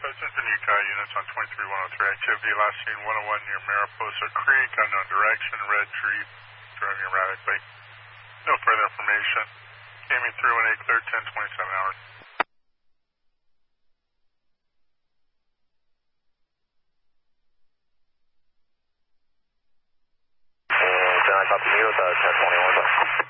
Central Utah units on 23103. Activity last seen 101 near Mariposa Creek. Unknown direction. Red tree. Driving erratically. No further information. Came in through when 8 cleared 10:27 hours. And 10 I copy you with 1021.